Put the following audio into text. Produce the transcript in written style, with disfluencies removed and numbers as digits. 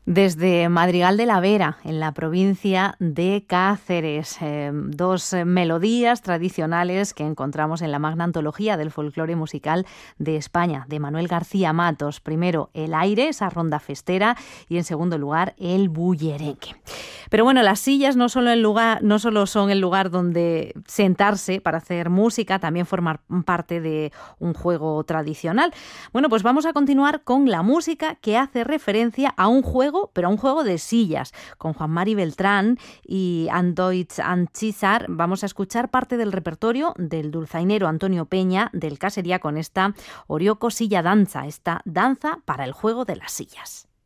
Desde Madrigal de la Vera, en la provincia de Cáceres, dos melodías tradicionales que encontramos en la magna antología del folclore musical de España, de Manuel García Matos. Primero, el aire, esa ronda festera, y en segundo lugar, el bullerengue. Pero bueno, las sillas no solo son el lugar donde sentarse para hacer música, también forman parte de un juego tradicional. Bueno, pues vamos a continuar con la música que hace referencia a un juego, pero a un juego de sillas. Con Juan Mari Beltrán y Andoitz Anchizar vamos a escuchar parte del repertorio del dulzainero Antonio Peña del Casería con esta Orioko Silla Danza, esta danza para el juego de las sillas.